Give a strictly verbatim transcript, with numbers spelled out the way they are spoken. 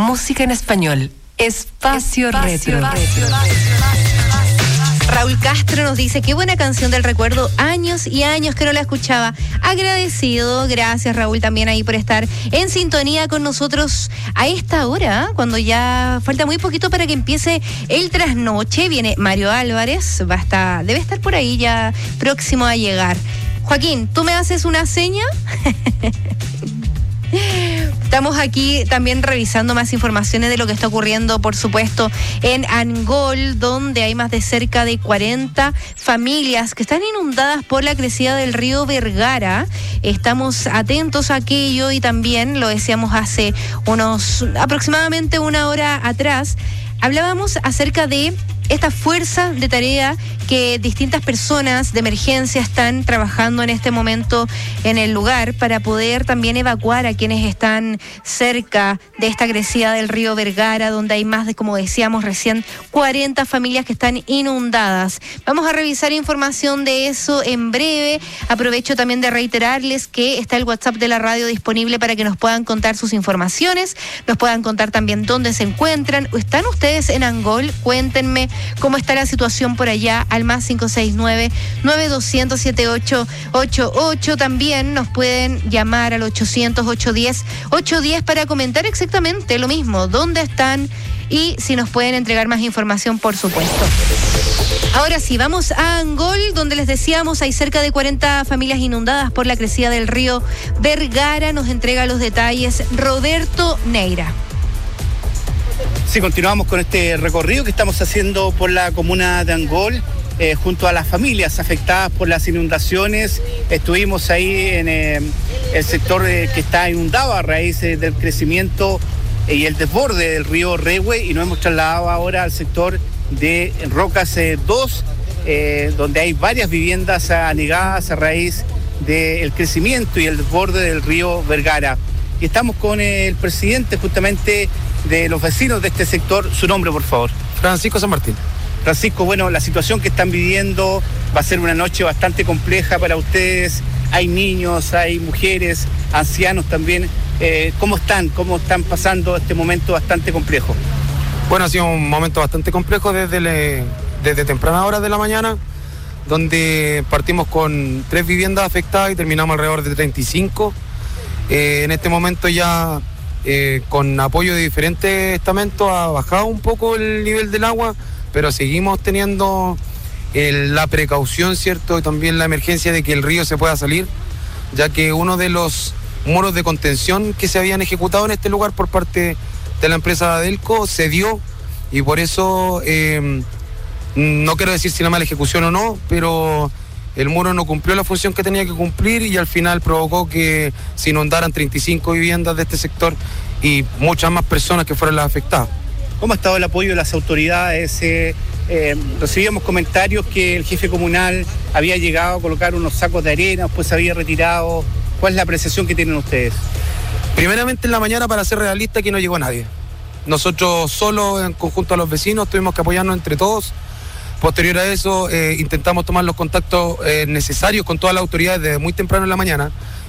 Música en español. Espacio, Espacio Retro. Retro. Raúl Castro nos dice, qué buena canción del recuerdo, años y años que no la escuchaba. Agradecido, gracias Raúl también ahí por estar en sintonía con nosotros a esta hora, cuando ya falta muy poquito para que empiece el trasnoche. Viene Mario Álvarez, va a estar, debe estar por ahí ya próximo a llegar. Joaquín, ¿tú me haces una seña? Estamos aquí también revisando más informaciones de lo que está ocurriendo, por supuesto, en Angol, donde hay más de cerca de cuarenta familias que están inundadas por la crecida del río Vergara. Estamos atentos a aquello y también lo decíamos hace unos aproximadamente una hora atrás. Hablábamos acerca de esta fuerza de tarea que distintas personas de emergencia están trabajando en este momento en el lugar para poder también evacuar a quienes están cerca de esta crecida del río Vergara, donde hay más de, como decíamos recién, cuarenta familias que están inundadas. Vamos a revisar información de eso en breve. Aprovecho también de reiterarles que está el WhatsApp de la radio disponible para que nos puedan contar sus informaciones, nos puedan contar también dónde se encuentran. ¿Están ustedes en Angol? Cuéntenme cómo está la situación por allá, al más cinco seis nueve, nueve dos cero cero, siete ocho ocho ocho. También nos pueden llamar al ochocientos, ochocientos diez, ochocientos diez para comentar exactamente lo mismo, dónde están y si nos pueden entregar más información, por supuesto. Ahora sí, vamos a Angol, donde les decíamos hay cerca de cuarenta familias inundadas por la crecida del río Vergara. Nos entrega los detalles Roberto Neira. Sí, continuamos con este recorrido que estamos haciendo por la comuna de Angol, eh, junto a las familias afectadas por las inundaciones. Estuvimos ahí en eh, el sector eh, que está inundado a raíz eh, del crecimiento eh, y el desborde del río Rehue, y nos hemos trasladado ahora al sector de Rocas eh, dos, eh, donde hay varias viviendas anegadas a raíz del crecimiento y el desborde del río Vergara. Y estamos con el presidente justamente de los vecinos de este sector. Su nombre, por favor. Francisco San Martín. Francisco, bueno, la situación que están viviendo va a ser una noche bastante compleja para ustedes. Hay niños, hay mujeres, ancianos también. Eh, ¿Cómo están? ¿Cómo están pasando este momento bastante complejo? Bueno, ha sido un momento bastante complejo desde, le, desde tempranas horas de la mañana, donde partimos con tres viviendas afectadas y terminamos alrededor de treinta y cinco. Eh, en este momento ya, eh, con apoyo de diferentes estamentos, ha bajado un poco el nivel del agua, pero seguimos teniendo el, la precaución, ¿cierto? Y también la emergencia de que el río se pueda salir, ya que uno de los muros de contención que se habían ejecutado en este lugar por parte de la empresa Adelco se dio, y por eso, eh, no quiero decir si la mala ejecución o no, pero el muro no cumplió la función que tenía que cumplir y al final provocó que se inundaran treinta y cinco viviendas de este sector y muchas más personas que fueron las afectadas. ¿Cómo ha estado el apoyo de las autoridades? Eh, eh, recibíamos comentarios que el jefe comunal había llegado a colocar unos sacos de arena, después se había retirado. ¿Cuál es la apreciación que tienen ustedes? Primeramente, en la mañana, para ser realista, aquí no llegó nadie. Nosotros solos, en conjunto a los vecinos, tuvimos que apoyarnos entre todos. Posterior a eso, eh, intentamos tomar los contactos eh, necesarios con todas las autoridades desde muy temprano en la mañana,